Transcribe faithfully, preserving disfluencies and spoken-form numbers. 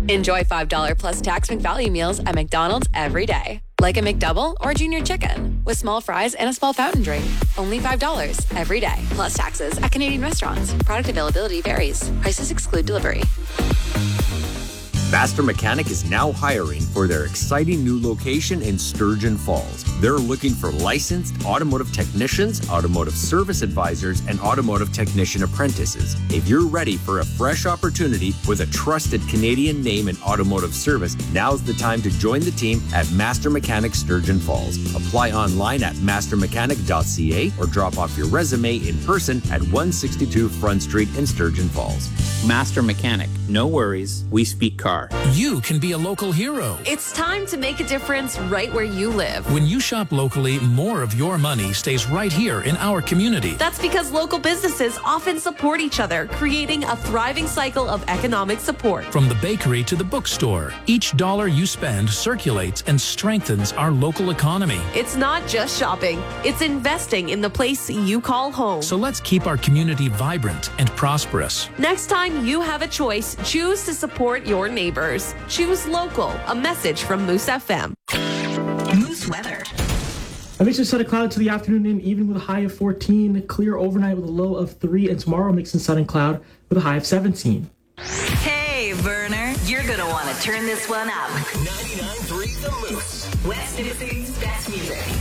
Enjoy five dollars plus tax McValue meals at McDonald's every day. Like a McDouble or Junior Chicken with small fries and a small fountain drink. Only five dollars every day. Plus taxes at Canadian restaurants. Product availability varies. Prices exclude delivery. Master Mechanic is now hiring for their exciting new location in Sturgeon Falls. They're looking for licensed automotive technicians, automotive service advisors, and automotive technician apprentices. If you're ready for a fresh opportunity with a trusted Canadian name in automotive service, now's the time to join the team at Master Mechanic Sturgeon Falls. Apply online at master mechanic dot c a or drop off your resume in person at one sixty-two Front Street in Sturgeon Falls. Master Mechanic. No worries. We speak car. You can be a local hero. It's time to make a difference right where you live. When you shop locally, more of your money stays right here in our community. That's because local businesses often support each other, creating a thriving cycle of economic support. From the bakery to the bookstore, each dollar you spend circulates and strengthens our local economy. It's not just shopping, it's investing in the place you call home. So let's keep our community vibrant and prosperous. Next time you have a choice, choose to support your neighbors. Choose local. A message from Moose F M. Moose weather. A mix of sun and cloud to the afternoon and evening with a high of fourteen. Clear overnight with a low of three. And tomorrow mix of sun and cloud with a high of seventeen. Hey, Werner. You're going to want to turn this one up. ninety-nine point three The Moose. West Tennessee best music.